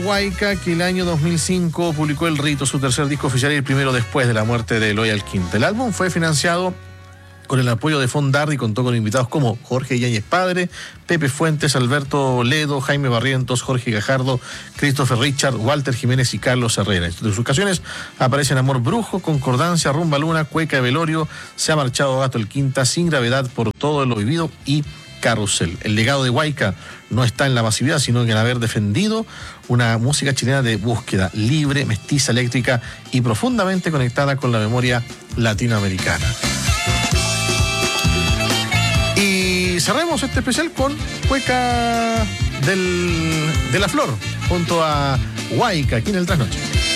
Huayca, que el año 2005 publicó El Rito, su tercer disco oficial y el primero después de la muerte de Eloy Alquinta. El álbum fue financiado con el apoyo de Fondardi y contó con invitados como Jorge Yáñez Padre, Pepe Fuentes, Alberto Ledo, Jaime Barrientos, Jorge Gajardo, Christopher Richard, Walter Jiménez y Carlos Herrera. En sus canciones aparecen Amor Brujo, Concordancia, Rumba Luna, Cueca de Velorio, Se ha marchado Gato el Quinta, Sin Gravedad, Por todo lo vivido y Carrusel. El legado de Huayca no está en la masividad, sino en haber defendido una música chilena de búsqueda, libre, mestiza, eléctrica y profundamente conectada con la memoria latinoamericana. Y cerremos este especial con Cueca de la Flor, junto a Huayca, aquí en el Trasnoche.